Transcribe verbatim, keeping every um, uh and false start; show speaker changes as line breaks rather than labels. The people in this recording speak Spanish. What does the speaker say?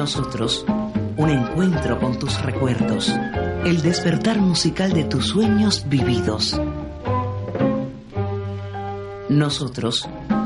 Nosotros, un encuentro con tus recuerdos, el despertar musical de tus sueños vividos. Nosotros,